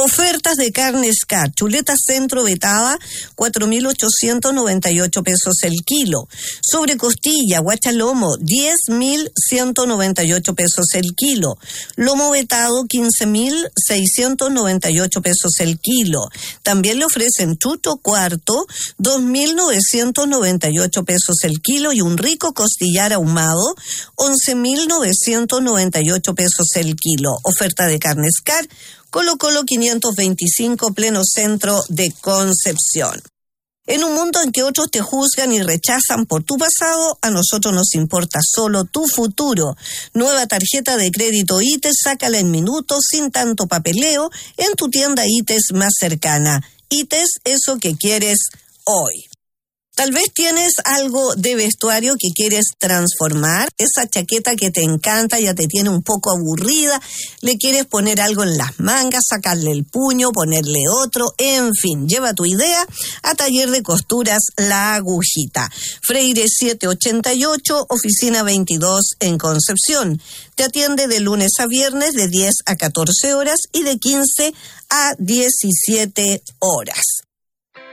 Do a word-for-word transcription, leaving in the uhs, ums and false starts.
Ofertas de carne Scar. Chuleta centro vetada, cuatro mil ochocientos noventa y ocho pesos el kilo. Sobre costilla, guachalomo, diez mil ciento noventa y ocho pesos el kilo. Lomo vetado, quince mil seiscientos noventa y ocho pesos el kilo. También le ofrecen chuto cuarto, dos mil novecientos noventa y ocho pesos el kilo. Y un rico costillar ahumado, once mil novecientos noventa y ocho pesos el kilo. Oferta de carne Scar. Colo Colo quinientos veinticinco, pleno centro de Concepción. En un mundo en que otros te juzgan y rechazan por tu pasado, a nosotros nos importa solo tu futuro. Nueva tarjeta de crédito ITES, sácala en minutos, sin tanto papeleo, en tu tienda ITES más cercana. ITES, eso que quieres hoy. Tal vez tienes algo de vestuario que quieres transformar, esa chaqueta que te encanta ya te tiene un poco aburrida, le quieres poner algo en las mangas, sacarle el puño, ponerle otro, en fin, lleva tu idea a Taller de Costuras La Agujita. Freire setecientos ochenta y ocho, oficina veintidós en Concepción. Te atiende de lunes a viernes de diez a catorce horas y de quince a diecisiete horas.